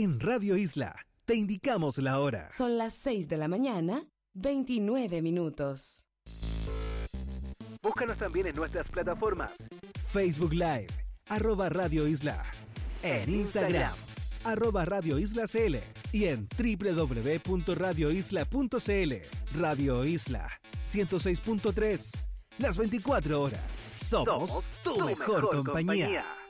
En Radio Isla te indicamos la hora. Son las 6 de la mañana, 29 minutos. Búscanos también en nuestras plataformas. Facebook Live, @Radio Isla. En Instagram, @Radio Isla CL. Y en www.radioisla.cl. Radio Isla 106.3. Las 24 horas. Somos tu mejor compañía.